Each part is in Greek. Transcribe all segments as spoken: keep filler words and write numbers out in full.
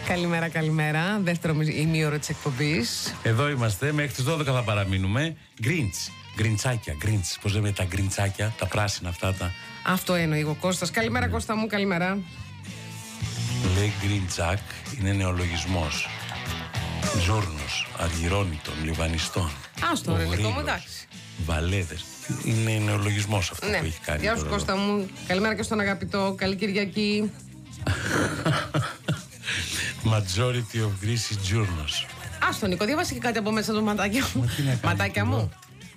Καλημέρα, καλημέρα. Δεύτερο ημίωρο της εκπομπής. Εδώ είμαστε, μέχρι τις δώδεκα θα παραμείνουμε. Γκριντς, γκριντσάκια, γκριντς. Πώς λέμε τα γκριντσάκια, τα πράσινα αυτά τα. Αυτό εννοεί ο Κώστας. Καλημέρα, ναι. Κώστα μου, καλημέρα. Λέει γκριντσάκ, είναι νεολογισμός. Ζούρνος, αργυρώνητων, λιβανιστών. Άστο, ρε, δικό μου, εντάξει. Βαλέδες. Είναι νεολογισμός αυτό, ναι, που έχει κάνει. Γεια σου, Κώστα μου. Καλημέρα και στον αγαπητό. Καλή Κυριακή. Majority of Greece is Journos. Άστο, Νίκο, διάβασε και κάτι από μέσα του ματάκια μου. Ματάκια μου.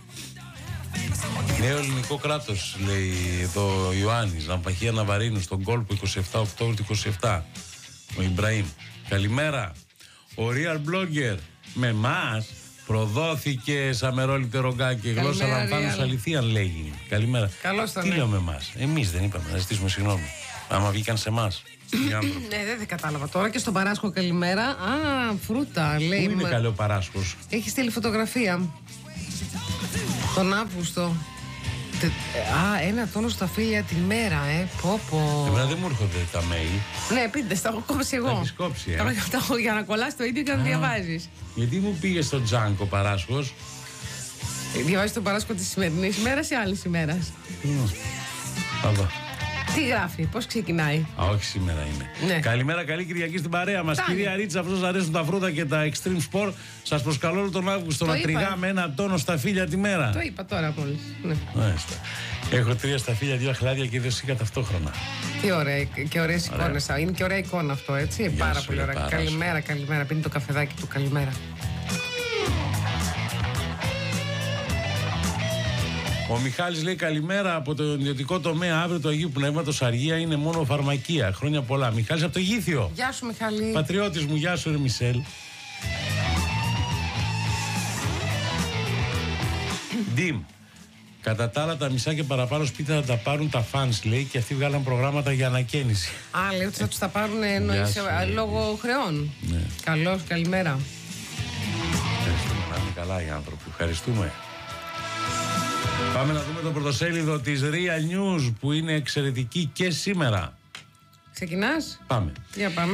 Νέο ελληνικό κράτος, λέει εδώ ο Ιωάννης. Ναυπαχία Ναβαρίνου, στον κόλπο, είκοσι επτά Οκτώβρη του είκοσι επτά. Ο Ιμπραήμ. Καλημέρα. Ο Real Blogger με εμάς προδόθηκε σαν μερόληπτε ρογκάκι. Γλώσσα λαμβάνους αληθείαν, λέγει. Καλημέρα. Καλώς τον. Τι λέω με εμάς? Εμείς δεν είπαμε, να ζητήσουμε συγγνώμη. Άμα βγήκαν σε εμάς. Ναι, δεν, δεν κατάλαβα τώρα. Και στον Παράσχο, καλημέρα. Α, φρούτα, λέει. Πού είναι καλό ο Παράσχος? Έχει στείλει φωτογραφία. Τον Αύγουστο. Τε, α, ένα τόνο στα φίλια τη μέρα, ε. Πω, πω. Εμένα δεν μου έρχονται τα mail. Ναι, πείτε, τα έχω κόψει εγώ. Τα έχεις κόψει, ε. Τα έχω για να κολλάς το ίδιο και να διαβάζεις. Γιατί μου πήγε στο τζάνκο Παράσχος? Διαβάζεις τον Παράσχο της σημερινής ημέρας ή άλλης ημέρας? Παπα. Τι γράφει, πώς ξεκινάει? Α, όχι, σήμερα είναι. Ναι. Καλημέρα, καλή Κυριακή στην παρέα μας. Κυρία Ρίτσα, αυτός αρέσουν τα φρούτα και τα extreme sport. Σας προσκαλώ όλο τον Αύγουστο να τριγάμε ένα τόνο σταφύλια τη μέρα. Το είπα τώρα μόλις. Ναι. Έχω τρία σταφύλια, δύο χλάδια και δύο σίκα ταυτόχρονα. Τι ωραία, και ωραίες εικόνες. Είναι και ωραία εικόνα αυτό, έτσι. Γεια πάρα σου, πολύ ωραία. Παράσου. Καλημέρα, καλημέρα. Πίνει το καφεδάκι του, καλημέρα. Ο Μιχάλης λέει καλημέρα από το ιδιωτικό τομέα. Αύριο του Αγίου Πνεύματος αργία είναι μόνο φαρμακεία. Χρόνια πολλά. Μιχάλης από το Γήθιο. Γεια σου, Μιχάλη. Πατριώτης μου, γεια σου, ρε Μισελ. Ντιμ. Κατά τα άλλα, τα μισά και παραπάνω σπίτια θα τα πάρουν τα fans, λέει, και αυτοί βγάλαν προγράμματα για ανακαίνιση. Α, λέει ότι θα τους τα πάρουν εννοείς λόγω χρεών. Ναι. Καλώς, καλημέρα. Ευχαριστούμε, να είναι καλά οι άνθρωποι. Ευχαριστούμε. Πάμε να δούμε το πρωτοσέλιδο της Real News που είναι εξαιρετική και σήμερα. Ξεκινάς? Πάμε. Για πάμε.